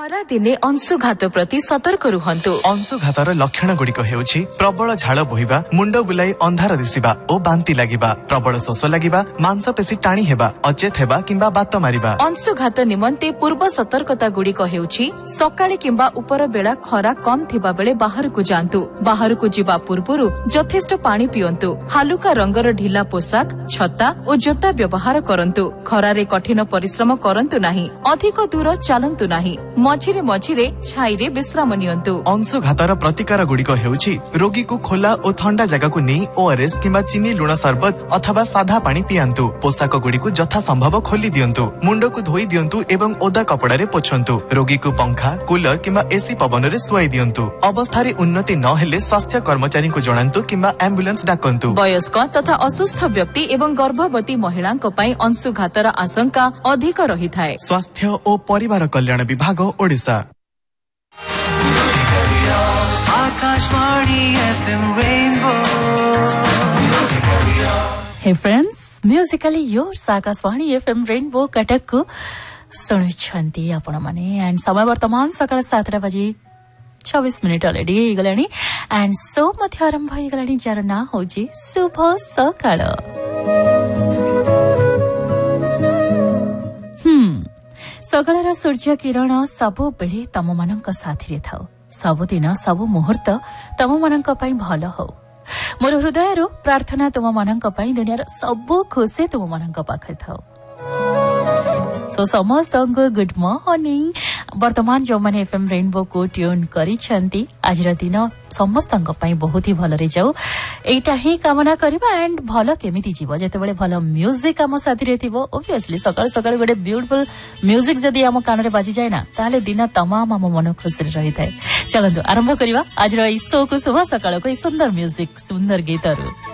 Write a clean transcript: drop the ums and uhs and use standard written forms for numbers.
खरा दिने अंशुघात प्रति सतर्क रुहन्तु। अंशुघातर लक्षण गुड़िक हेउछि प्रबल झाड़ बोहिबा, मुंड बुलाई अंधार दिसिबा ओ बांती लागिबा, प्रबल शोष लागिबा, मांसपेशी टाणी हेबा, अचेत हेबा किंबा बात मारिबा। अंशुघात निमंते पूर्व सतर्कता गुड़िक हेउछि सकाळे किंबा उपर बेला खरा कम थिबा बेले बाहरकु जांतु। बाहरकु जिबा पूर्वरु यथेष्ट पानी पियंतु। हालुका रंगर ढिला पोशाक, छता और जोता व्यवहार करंतु। खरारे कठिन परिश्रम करंतु नाही। अधिक दूर चलंतु नाही। मझिरे मझिरे छाईरे विश्राम नियंतु। अंशुघातर प्रतिकार गुड़िक हेउछि रोगी को खोला और ठंडा जगह को नहीं ओआरएस किंबा चीनी लुण सरबत अथवा साधा पानी पियांतु। पोशाक गुड़िक यथा संभव खोली दियंतु। मुंड को धोई दियंतु एवं ओदा कपड़ा रे पोछंतु। रोगी को पंखा, कूलर किंबा एसी पवन रे सुआई दियंतु। अवस्था रे उन्नति न हेले स्वास्थ्य कर्मचारी को जणांतु किंबा एम्बुलेंस डाकंतु। वयस्क तथा असुस्थ व्यक्ति एवं गर्भवती महिलांक पई अंशुघातर आशंका अधिक रहिथाय। स्वास्थ्य और परिवार कल्याण विभाग ओडिशा। Akashvani FM rainbow. हे friends, Musically yours Akashvani FM rainbow Cuttack को सुनुछंती आपण माने एंड समय वर्तमान सकाळ 7 बजे 26 minute already Galani and so मध्य आरंभ हो गलानी जार ना होची शुभ सकाळ। सकाळर सूर्य किरण सबु बेले तम मानक साथी रे थाओ। सबुदिन सब मुहूर्त तम मानक पई भल हो। मोर हृदयरो प्रार्थना तुम मानक पई दुनियार सबु खुशी तुम मानक पाखे थाओ। सो समस्त गुड मॉर्निंग। वर्तमान जो माने एफएम रेनबो को ट्यून करी छंती आज दिन समस्त बहुत ही भल रे जाऊ एटा ही कामना करबा एंड भल केमिति जीव जेते बेले भल म्यूजिक हम साथी रे थिबो। ऑब्वियसली सकाळ सकाळ गोटे ब्यूटीफुल म्यूजिक जदी हम कान रे बाजी जाय ना ताले दिन तमाम हम मन खुशी रे रही थाए। चलंतु आरंभ करबा आज रो ई शो को शुभ सकाळ को सुंदर म्यूजिक सुंदर गीत रो।